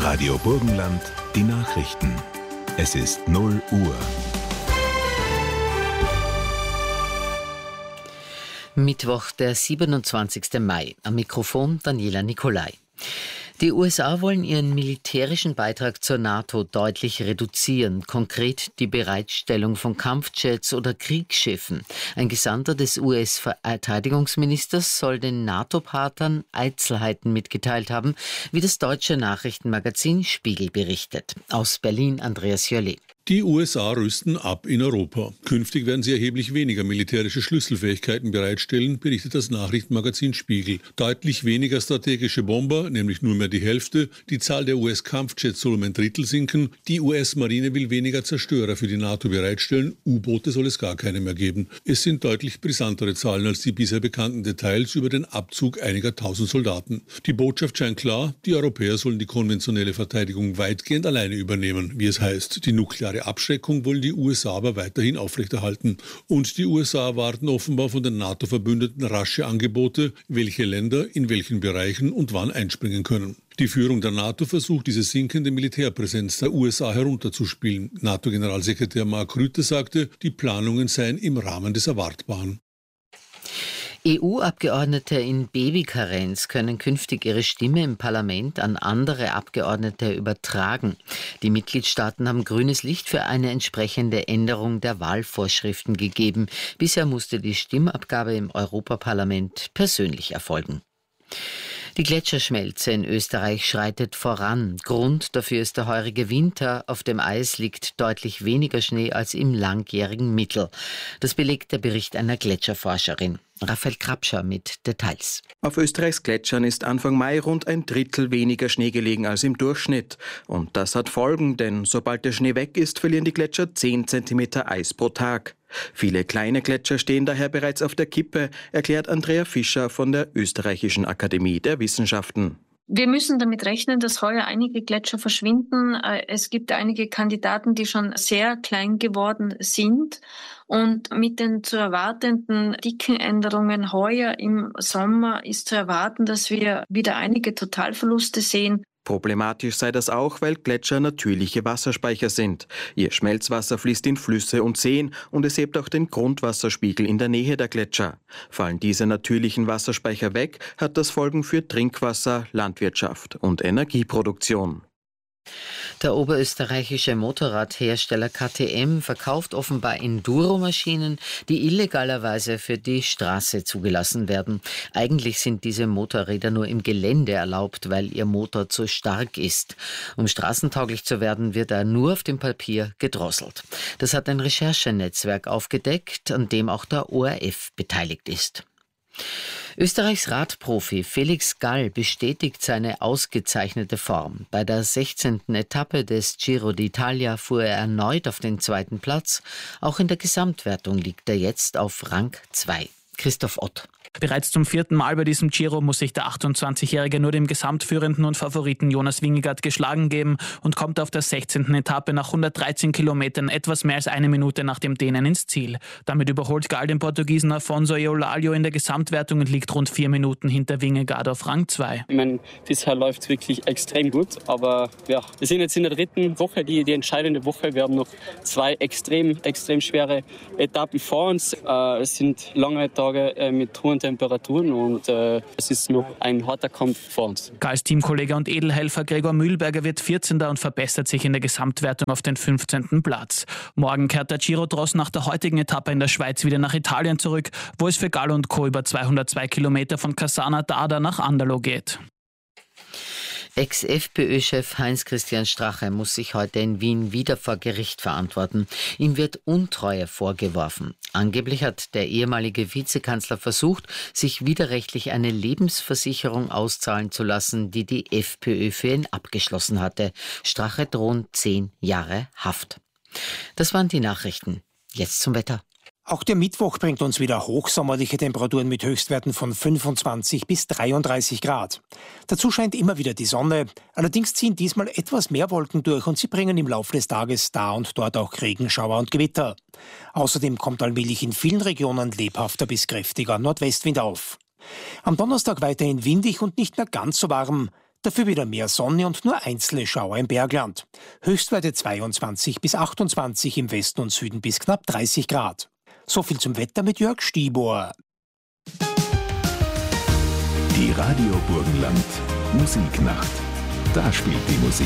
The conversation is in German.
Radio Burgenland, die Nachrichten. Es ist 0 Uhr. Mittwoch, der 27. Mai. Am Mikrofon Daniela Nicolai. Die USA wollen ihren militärischen Beitrag zur NATO deutlich reduzieren, konkret die Bereitstellung von Kampfjets oder Kriegsschiffen. Ein Gesandter des US-Verteidigungsministers soll den NATO-Partnern Einzelheiten mitgeteilt haben, wie das deutsche Nachrichtenmagazin Spiegel berichtet. Aus Berlin Andreas Jörle. Die USA rüsten ab in Europa. Künftig werden sie erheblich weniger militärische Schlüsselfähigkeiten bereitstellen, berichtet das Nachrichtenmagazin Spiegel. Deutlich weniger strategische Bomber, nämlich nur mehr die Hälfte. Die Zahl der US-Kampfjets soll um ein Drittel sinken. Die US-Marine will weniger Zerstörer für die NATO bereitstellen. U-Boote soll es gar keine mehr geben. Es sind deutlich brisantere Zahlen als die bisher bekannten Details über den Abzug einiger tausend Soldaten. Die Botschaft scheint klar, die Europäer sollen die konventionelle Verteidigung weitgehend alleine übernehmen, wie es heißt. Die nukleare Abschreckung wollen die USA aber weiterhin aufrechterhalten. Und die USA erwarten offenbar von den NATO-Verbündeten rasche Angebote, welche Länder in welchen Bereichen und wann einspringen können. Die Führung der NATO versucht, diese sinkende Militärpräsenz der USA herunterzuspielen. NATO-Generalsekretär Mark Rutte sagte, die Planungen seien im Rahmen des Erwartbaren. EU-Abgeordnete in Babykarenz können künftig ihre Stimme im Parlament an andere Abgeordnete übertragen. Die Mitgliedstaaten haben grünes Licht für eine entsprechende Änderung der Wahlvorschriften gegeben. Bisher musste die Stimmabgabe im Europaparlament persönlich erfolgen. Die Gletscherschmelze in Österreich schreitet voran. Grund dafür ist der heurige Winter. Auf dem Eis liegt deutlich weniger Schnee als im langjährigen Mittel. Das belegt der Bericht einer Gletscherforscherin. Raphael Krapscher mit Details. Auf Österreichs Gletschern ist Anfang Mai rund ein Drittel weniger Schnee gelegen als im Durchschnitt. Und das hat Folgen, denn sobald der Schnee weg ist, verlieren die Gletscher 10 cm Eis pro Tag. Viele kleine Gletscher stehen daher bereits auf der Kippe, erklärt Andrea Fischer von der Österreichischen Akademie der Wissenschaften. Wir müssen damit rechnen, dass heuer einige Gletscher verschwinden. Es gibt einige Kandidaten, die schon sehr klein geworden sind. Und mit den zu erwartenden dicken Änderungen heuer im Sommer ist zu erwarten, dass wir wieder einige Totalverluste sehen. Problematisch sei das auch, weil Gletscher natürliche Wasserspeicher sind. Ihr Schmelzwasser fließt in Flüsse und Seen und es hebt auch den Grundwasserspiegel in der Nähe der Gletscher. Fallen diese natürlichen Wasserspeicher weg, hat das Folgen für Trinkwasser, Landwirtschaft und Energieproduktion. Der oberösterreichische Motorradhersteller KTM verkauft offenbar Enduro-Maschinen, die illegalerweise für die Straße zugelassen werden. Eigentlich sind diese Motorräder nur im Gelände erlaubt, weil ihr Motor zu stark ist. Um straßentauglich zu werden, wird er nur auf dem Papier gedrosselt. Das hat ein Recherchenetzwerk aufgedeckt, an dem auch der ORF beteiligt ist. Österreichs Radprofi Felix Gall bestätigt seine ausgezeichnete Form. Bei der 16. Etappe des Giro d'Italia fuhr er erneut auf den 2. Platz. Auch in der Gesamtwertung liegt er jetzt auf Rang 2. Christoph Ott. Bereits zum 4. Mal bei diesem Giro muss sich der 28-Jährige nur dem Gesamtführenden und Favoriten Jonas Vingegaard geschlagen geben und kommt auf der 16. Etappe nach 113 Kilometern etwas mehr als eine Minute nach dem Dänen ins Ziel. Damit überholt Gall den Portugiesen Afonso Eulálio in der Gesamtwertung und liegt rund 4 Minuten hinter Vingegaard auf Rang 2. Ich meine, bisher läuft es wirklich extrem gut, aber ja, wir sind jetzt in der 3. Woche, die entscheidende Woche. Wir haben noch 2 extrem schwere Etappen vor uns. Es sind lange Tage mit hohen Temperaturen und es ist noch ein harter Kampf vor uns. Galls Teamkollege und Edelhelfer Gregor Mühlberger wird 14. und verbessert sich in der Gesamtwertung auf den 15. Platz. Morgen kehrt der Giro-Tross nach der heutigen Etappe in der Schweiz wieder nach Italien zurück, wo es für Gall und Co. über 202 Kilometer von Cassana d'Adda nach Anderlo geht. Ex-FPÖ-Chef Heinz-Christian Strache muss sich heute in Wien wieder vor Gericht verantworten. Ihm wird Untreue vorgeworfen. Angeblich hat der ehemalige Vizekanzler versucht, sich widerrechtlich eine Lebensversicherung auszahlen zu lassen, die die FPÖ für ihn abgeschlossen hatte. Strache drohen 10 Jahre Haft. Das waren die Nachrichten. Jetzt zum Wetter. Auch der Mittwoch bringt uns wieder hochsommerliche Temperaturen mit Höchstwerten von 25 bis 33 Grad. Dazu scheint immer wieder die Sonne. Allerdings ziehen diesmal etwas mehr Wolken durch und sie bringen im Laufe des Tages da und dort auch Regenschauer und Gewitter. Außerdem kommt allmählich in vielen Regionen lebhafter bis kräftiger Nordwestwind auf. Am Donnerstag weiterhin windig und nicht mehr ganz so warm. Dafür wieder mehr Sonne und nur einzelne Schauer im Bergland. Höchstwerte 22 bis 28, im Westen und Süden bis knapp 30 Grad. So viel zum Wetter mit Jörg Stieber. Die Radio Burgenland Musiknacht. Da spielt die Musik.